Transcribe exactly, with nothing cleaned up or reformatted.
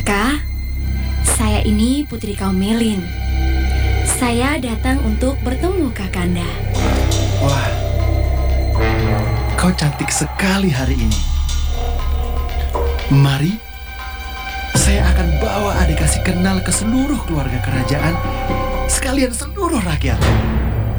Kak, saya ini putri kaum Melin. Saya datang untuk bertemu Kakanda. Wah, kau cantik sekali hari ini. Mari, saya akan bawa adik kasih kenal ke seluruh keluarga kerajaan, sekalian seluruh rakyat.